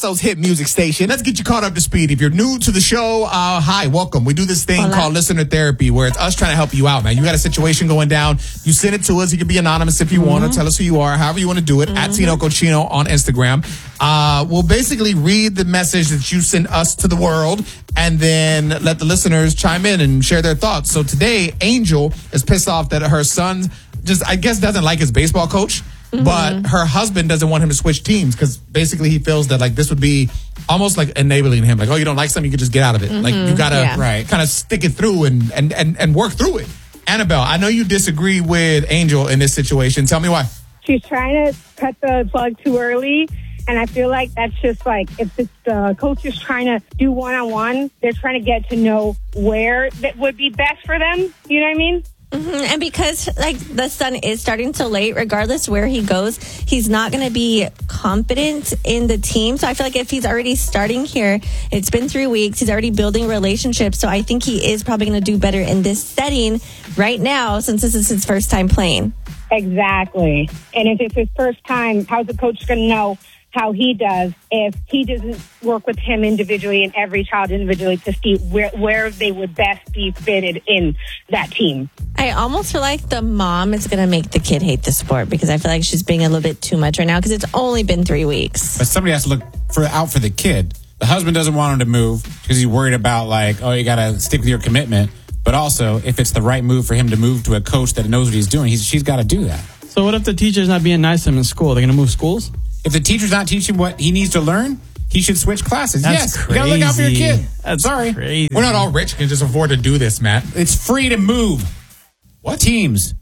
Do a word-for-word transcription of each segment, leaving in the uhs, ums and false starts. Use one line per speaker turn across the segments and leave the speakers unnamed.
So's hit music station. Let's get you caught up to speed. If you're new to the show, uh, hi, welcome. We do this thing Hola. called listener therapy, where it's us trying to help you out, man. You got a situation going down. You send it to us. You can be anonymous if you mm-hmm. want, or tell us who you are, however you want to do it. Mm-hmm. At Tino Cochino on Instagram. Uh, we'll basically read the message that you send us to the world, and then let the listeners chime in and share their thoughts. So today, Angel is pissed off that her son just, I guess, doesn't like his baseball coach. Mm-hmm. But her husband doesn't want him to switch teams because basically he feels that like this would be almost like enabling him. Like, oh, you don't like something, you can just get out of it. Mm-hmm. Like you gotta yeah. right. kind of stick it through and, and, and, and work through it. Annabelle, I know you disagree with Angel in this situation. Tell me why.
She's trying to cut the plug too early. And I feel like that's just like, if the uh, coach is trying to do one-on-one, they're trying to get to know where that would be best for them. You know what I mean?
Mm-hmm. And because like the son is starting so late, regardless where he goes, he's not going to be confident in the team. So I feel like if he's already starting here, it's been three weeks, he's already building relationships. So I think he is probably going to do better in this setting right now, since this is his first time playing.
Exactly. And if it's his first time, how's the coach going to know how he does if he doesn't work with him individually and every child individually to see where, where they would best be fitted in that team?
I almost feel like the mom is going to make the kid hate the sport, because I feel like she's being a little bit too much right now because it's only been three weeks.
But somebody has to look for out for the kid. The husband doesn't want him to move because he's worried about like, oh, you got to stick with your commitment. But also, if it's the right move for him to move to a coach that knows what he's doing, he's, she's got to do that.
So what if the teacher's not being nice to him in school? They're going to move schools?
If the teacher's not teaching what he needs to learn, he should switch classes.
That's
yes,
crazy.
You gotta look out for your kid.
That's
Sorry.
Crazy.
We're not all rich, can just afford to do this, Matt.
It's free to move. What? Teams.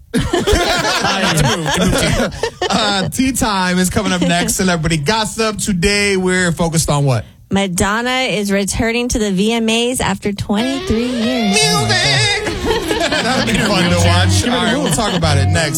uh, tea time is coming up next. Celebrity gossip. Today we're focused on what?
Madonna is returning to the V M As after twenty-three years.
Music! That'll be fun to watch. All right, we'll talk about it next.